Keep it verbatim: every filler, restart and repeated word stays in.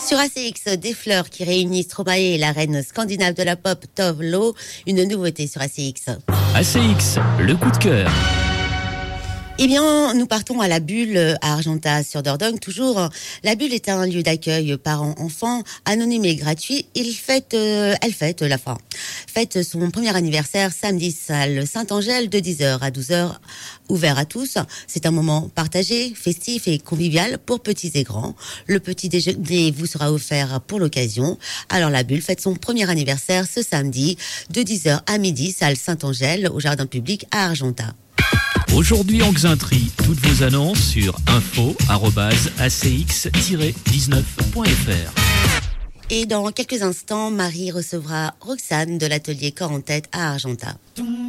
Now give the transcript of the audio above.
Sur A C X, des fleurs qui réunissent Stromae et la reine scandinave de la pop Tove Lo, une nouveauté sur A C X. A C X, le coup de cœur. Eh bien, nous partons à la Bulle, à Argentat, sur Dordogne. Toujours, la Bulle est un lieu d'accueil parents-enfants, anonyme et gratuit. Il fête, euh, elle fête, la fin, fête son premier anniversaire samedi, salle Saint-Angèle, de dix heures à douze heures, ouvert à tous. C'est un moment partagé, festif et convivial pour petits et grands. Le petit déjeuner vous sera offert pour l'occasion. Alors, la Bulle fête son premier anniversaire ce samedi, de dix heures à midi, salle Saint-Angèle, au jardin public à Argentat. Aujourd'hui en Xainterie, toutes vos annonces sur info arobase a c x tiret dix-neuf point f r. Et dans quelques instants, Marie recevra Roxane de l'atelier Corps en tête à Argentat.